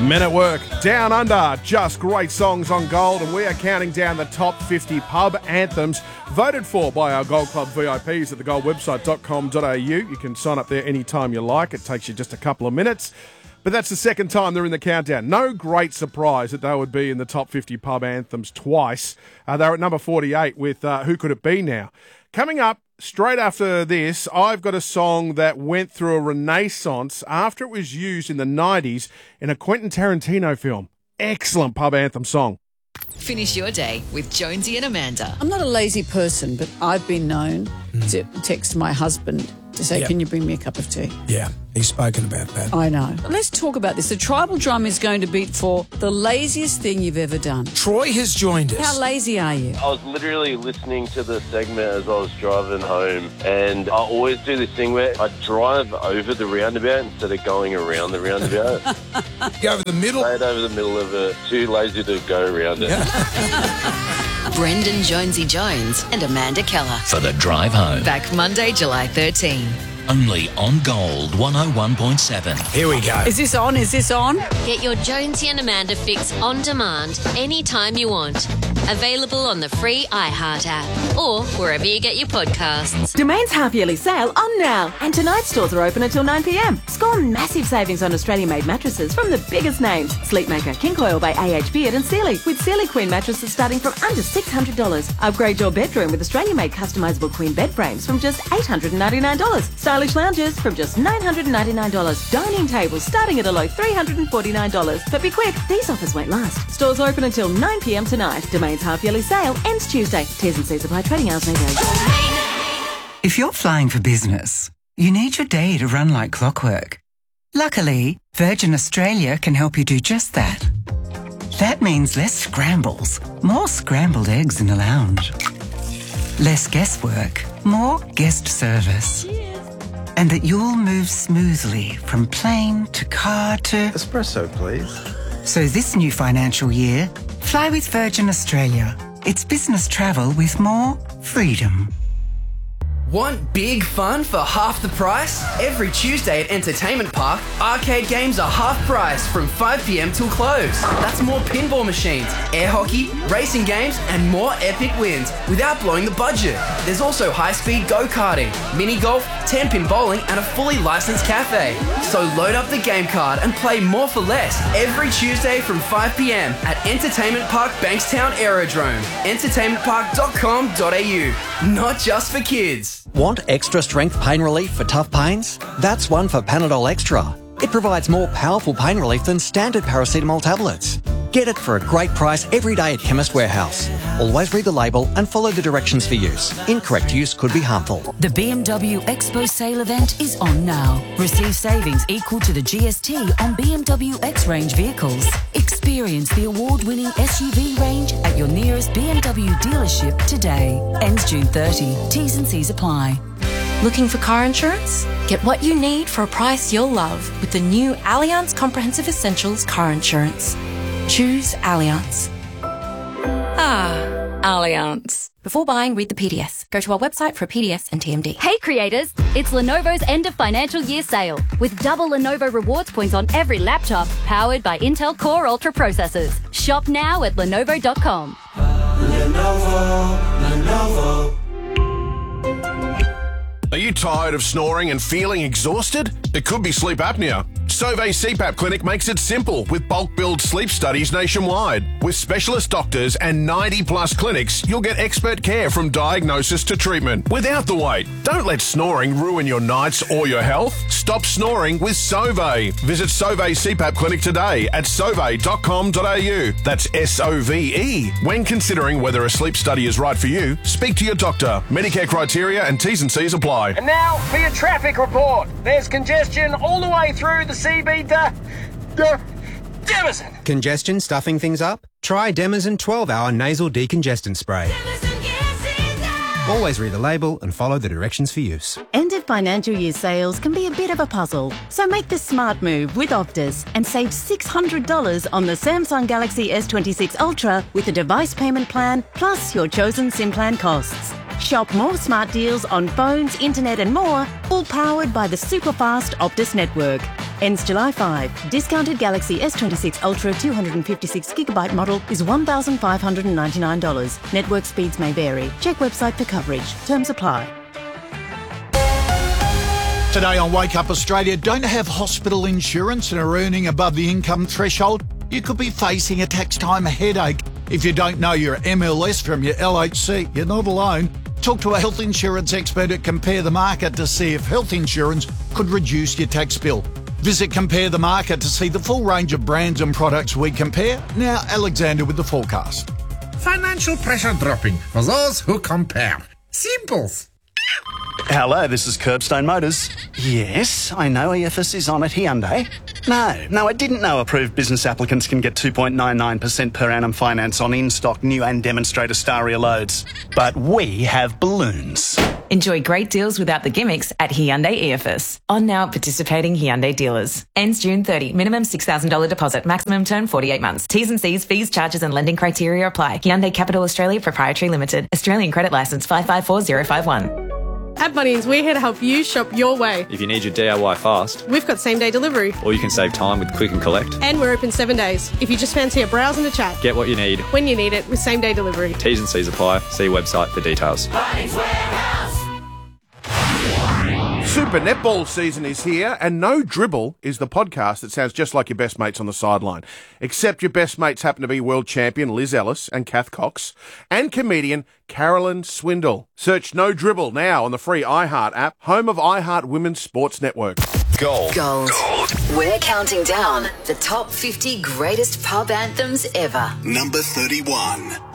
Men at Work, Down Under, just great songs on Gold, and we are counting down the top 50 pub anthems voted for by our Gold Club VIPs at thegoldwebsite.com.au. You can sign up there anytime you like. It takes you just a couple of minutes. But that's the second time they're in the countdown. No great surprise that they would be in the top 50 pub anthems twice. They're at number 48 with Who Could It Be Now? Coming up, straight after this, I've got a song that went through a renaissance after it was used in the 90s in a Quentin Tarantino film. Excellent pub anthem song. Finish your day with Jonesy and Amanda. I'm not a lazy person, but I've been known to text my husband to say, can you bring me a cup of tea? Yeah, he's spoken about that. I know. Let's talk about this. The tribal drum is going to beat for the laziest thing you've ever done. Troy has joined us. How lazy are you? I was literally listening to the segment as I was driving home, and I always do this thing where I drive over the roundabout instead of going around the roundabout. Go over the middle? Straight over the middle of it. Too lazy to go around it. Brendan Jonesy Jones and Amanda Keller. For the drive home. Back Monday, July 13. Only on Gold 101.7. Here we go. Is this on? Is this on? Get your Jonesy and Amanda fix on demand anytime you want. Available on the free iHeart app or wherever you get your podcasts. Domain's half-yearly sale on now. And tonight's stores are open until 9 p.m. Score massive savings on Australian-made mattresses from the biggest names. Sleepmaker, King Coil by AH Beard and Sealy. With Sealy Queen mattresses starting from under $600. Upgrade your bedroom with Australian-made customisable queen bed frames from just $899. Stylish lounges from just $999. Dining tables starting at a low $349. But be quick, these offers won't last. Stores open until 9 p.m. tonight. Domain's half-yearly sale ends Tuesday. T's and C's apply. Trading hours may vary. If you're flying for business, you need your day to run like clockwork. Luckily, Virgin Australia can help you do just that. That means less scrambles, more scrambled eggs in the lounge. Less guesswork, more guest service. And that you'll move smoothly from plane to car to... Espresso, please. So this new financial year, fly with Virgin Australia. It's business travel with more freedom. Want big fun for half the price? Every Tuesday at Entertainment Park, arcade games are half price from 5 p.m. till close. That's more pinball machines, air hockey, racing games, and more epic wins without blowing the budget. There's also high-speed go-karting, mini golf, 10-pin bowling, and a fully licensed cafe. So load up the game card and play more for less every Tuesday from 5 p.m. at Entertainment Park Bankstown Aerodrome. entertainmentpark.com.au. Not just for kids. Want extra strength pain relief for tough pains? That's one for Panadol Extra. It provides more powerful pain relief than standard paracetamol tablets. Get it for a great price every day at Chemist Warehouse. Always read the label and follow the directions for use. Incorrect use could be harmful. The BMW Expo sale event is on now. Receive savings equal to the GST on BMW X-Range vehicles. Experience the award-winning SUV range at your nearest BMW dealership today. Ends June 30. T's and C's apply. Looking for car insurance? Get what you need for a price you'll love with the new Allianz Comprehensive Essentials Car Insurance. Choose Allianz. Allianz. Before buying, read the PDS. Go to our website for a PDS and TMD. Hey creators, it's Lenovo's end of financial year sale with double Lenovo rewards points on every laptop powered by Intel Core Ultra processors. Shop now at Lenovo.com. Lenovo. Are you tired of snoring and feeling exhausted? It could be sleep apnea. Sauvé CPAP Clinic makes it simple with bulk billed sleep studies nationwide. With specialist doctors and 90-plus clinics, you'll get expert care from diagnosis to treatment without the wait. Don't let snoring ruin your nights or your health. Stop snoring with Sauvé. Visit Sauvé CPAP Clinic today at sauvé.com.au. That's SOVE. When considering whether a sleep study is right for you, speak to your doctor. Medicare criteria and T's and C's apply. And now for your traffic report. There's congestion all the way through the CB Demazin. Congestion stuffing things up? Try Demazin 12-hour nasal decongestant spray. Always read the label and follow the directions for use. End of financial year sales can be a bit of a puzzle, so make the smart move with Optus and save $600 on the Samsung Galaxy S26 Ultra with a device payment plan plus your chosen SIM plan costs. Shop more smart deals on phones, internet and more, all powered by the super fast Optus network. Ends July 5. Discounted Galaxy S26 Ultra 256GB model is $1,599. Network speeds may vary. Check website for coverage. Terms apply. Today on Wake Up Australia, don't have hospital insurance and are earning above the income threshold? You could be facing a tax time headache. If you don't know your MLS from your LHC, you're not alone. Talk to a health insurance expert at Compare the Market to see if health insurance could reduce your tax bill. Visit Compare the Market to see the full range of brands and products we compare. Now, Alexander with the forecast. Financial pressure dropping for those who compare. Simples. Hello, this is Curbstone Motors. Yes, I know EFS is on at Hyundai. No, I didn't know approved business applicants can get 2.99% per annum finance on in-stock new and demonstrator Staria loads. But we have balloons. Enjoy great deals without the gimmicks at Hyundai EFS. On now at participating Hyundai dealers. Ends June 30. Minimum $6,000 deposit. Maximum term 48 months. T's and C's, fees, charges and lending criteria apply. Hyundai Capital Australia Proprietary Limited. Australian Credit Licence 554051. At Bunnings, we're here to help you shop your way. If you need your DIY fast, we've got same-day delivery. Or you can save time with Click and Collect. And we're open 7 days. If you just fancy a browse and a chat, get what you need when you need it with same-day delivery. T's and C's apply. See website for details. Bunnings Warehouse. Super Netball season is here, and No Dribble is the podcast that sounds just like your best mates on the sideline. Except your best mates happen to be world champion Liz Ellis and Kath Cox, and comedian Carolyn Swindle. Search No Dribble now on the free iHeart app, home of iHeart Women's Sports Network. Gold. We're counting down the top 50 greatest pub anthems ever. Number 31.